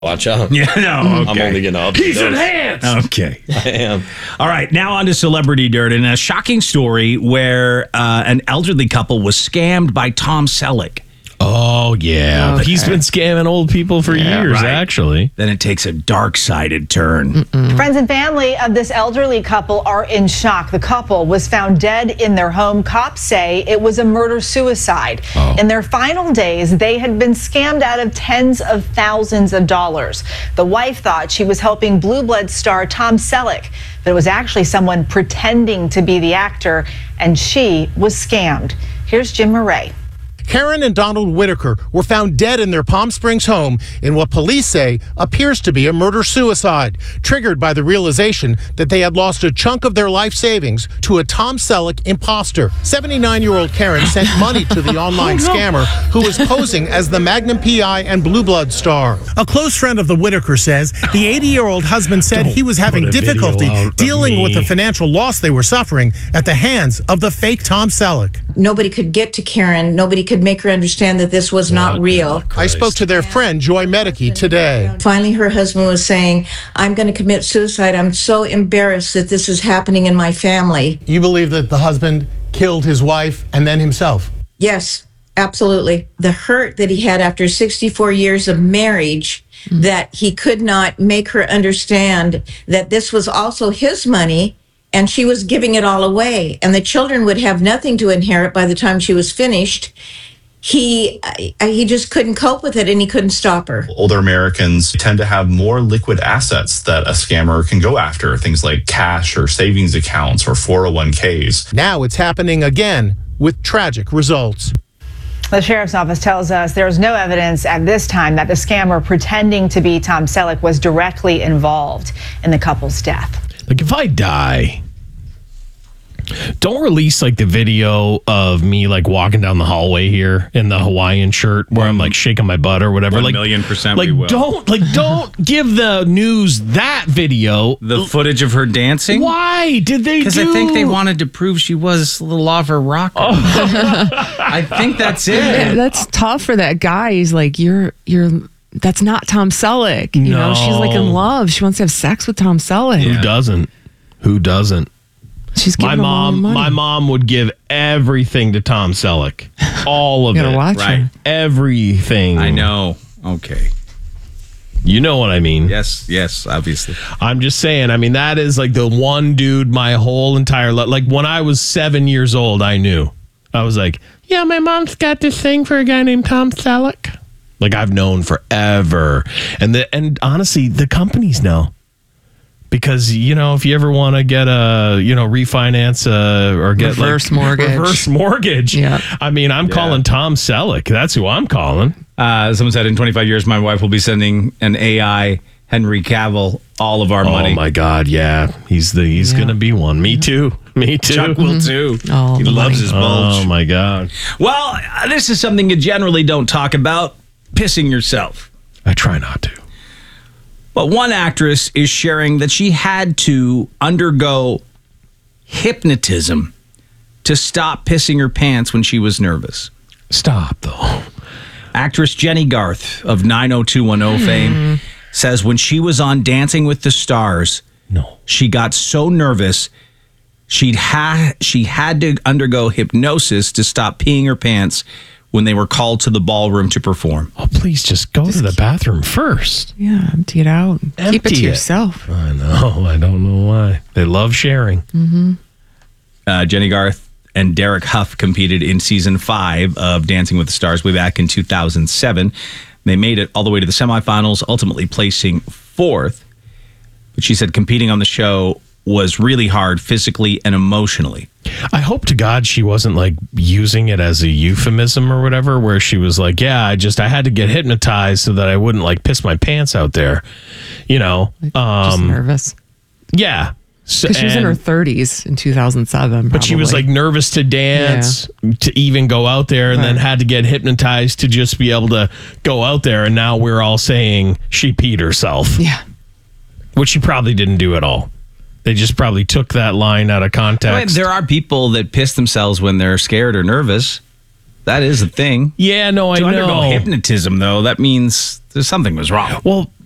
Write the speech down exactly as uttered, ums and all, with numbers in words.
Watch out. Yeah, no, okay. I'm only going to up Keys in those. hands. Okay. I am. All right, now on to Celebrity Dirt. And a shocking story where uh, an elderly couple was scammed by Tom Selleck. Oh, yeah. Okay. He's been scamming old people for Yeah, years, right. actually. Then it takes a dark-sided turn. Mm-mm. Friends and family of this elderly couple are in shock. The couple was found dead in their home. Cops say it was a murder-suicide. Oh. In their final days, they had been scammed out of tens of thousands of dollars. The wife thought she was helping Blue Bloods star Tom Selleck, but it was actually someone pretending to be the actor, and she was scammed. Here's Jim Murray. Karen and Donald Whitaker were found dead in their Palm Springs home in what police say appears to be a murder-suicide, triggered by the realization that they had lost a chunk of their life savings to a Tom Selleck imposter. seventy-nine-year-old Karen sent money to the online scammer who was posing as the Magnum P I and Blue Blood star. A close friend of the Whitaker says the eighty-year-old husband said Don't he was having put a video difficulty out of dealing me. with the financial loss they were suffering at the hands of the fake Tom Selleck. Nobody could get to Karen. Nobody could make her understand that this was not Oh, real. God. I spoke to their friend Joy Medicki today. Finally, her husband was saying, I'm going to commit suicide. I'm so embarrassed that this is happening in my family. You believe that the husband killed his wife and then himself? Yes, absolutely. The hurt that he had after sixty-four years of marriage, that he could not make her understand that this was also his money and she was giving it all away, and the children would have nothing to inherit by the time she was finished. He uh, he just couldn't cope with it, and he couldn't stop her. Older Americans tend to have more liquid assets that a scammer can go after, things like cash or savings accounts or four oh one k's. Now it's happening again with tragic results. The sheriff's office tells us there's no evidence at this time that the scammer pretending to be Tom Selleck was directly involved in the couple's death. Like, if I die, don't release, like, the video of me, like, walking down the hallway here in the Hawaiian shirt where I'm, like, shaking my butt or whatever. One like, million percent like, we will. Don't, like, don't give the news that video. The footage of her dancing? Why did they do? Because I think they wanted to prove she was a little off her rocker. I think that's it. Yeah, that's tough for that guy. He's like, you're, you're, that's not Tom Selleck. You know, she's like in love. She wants to have sex with Tom Selleck. Who doesn't? Who doesn't? She's giving My him all the mom, money. my mom would give everything to Tom Selleck. All of You gotta it. watch Right. her. Everything. I know. Okay. You know what I mean? Yes, yes, obviously. I'm just saying, I mean, that is like the one dude my whole entire life. Like when I was seven years old, I knew. I was like, yeah, my mom's got this thing for a guy named Tom Selleck. Like I've known forever. And the and honestly, the companies know. Because, you know, if you ever want to get a, you know, refinance uh, or get Reverse like mortgage. reverse mortgage. Yeah. I mean, I'm Yeah. calling Tom Selleck. That's who I'm calling. Uh, someone said in twenty-five years, my wife will be sending an A I Henry Cavill all of our money. Oh my God, yeah, he's the he's Yeah. gonna be one. Me too, me too. Chuck will too. All he the loves money. his bulge. Oh my God, Well, uh, this is something you generally don't talk about, pissing yourself. I try not to. But one actress is sharing that she had to undergo hypnotism to stop pissing her pants when she was nervous. Stop though. Actress Jenny Garth of nine oh two one oh fame says when she was on Dancing with the Stars, No. she got so nervous she'd ha- she had to undergo hypnosis to stop peeing her pants when they were called to the ballroom to perform. Oh, please just go to the bathroom first. Yeah, empty it out. Keep it Empty to it. yourself. I know. I don't know why. They love sharing. Uh, Jenny Garth and Derek Huff competed in season five of Dancing with the Stars way back in two thousand seven. They made it all the way to the semifinals, ultimately placing fourth. But she said competing on the show was really hard physically and emotionally. I hope to God she wasn't like using it as a euphemism or whatever, where she was like, yeah, I just, I had to get hypnotized so that I wouldn't like piss my pants out there. You know? Just Um, nervous. yeah. So, Because she was in her and- thirties in two thousand seven. But she was like probably. nervous to dance, to even go out there, and then Right. had to get hypnotized to just be able to go out there. And now we're all saying she peed herself, Yeah. which she probably didn't do at all. They just probably took that line out of I mean, context. there are people that piss themselves when they're scared or nervous. That is a thing. yeah, no, I To know. undergo hypnotism, though, that means there's something was wrong. Well,